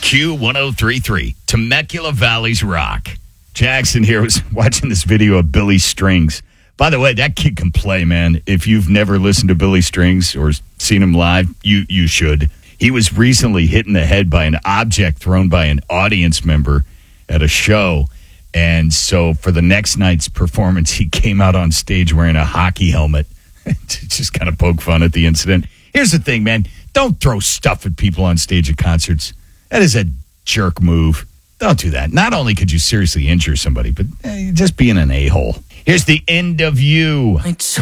Q1033, Temecula Valley's Rock. Jackson here was watching this video of Billy Strings. By the way, that kid can play, man. If you've never listened to Billy Strings or seen him live, you should. He was recently hit in the head by an object thrown by an audience member at a show. And so for the next night's performance, he came out on stage wearing a hockey helmet to just kind of poke fun at the incident. Here's the thing, man. Don't throw stuff at people on stage at concerts. That is a jerk move. Don't do that. Not only could you seriously injure somebody, but just being an a-hole. Here's the end of you.